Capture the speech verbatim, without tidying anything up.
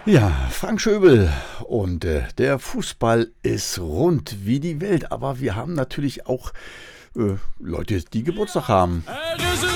Ja, Frank Schöbel und äh, der Fußball ist rund wie die Welt, aber wir haben natürlich auch äh, Leute, die Geburtstag haben.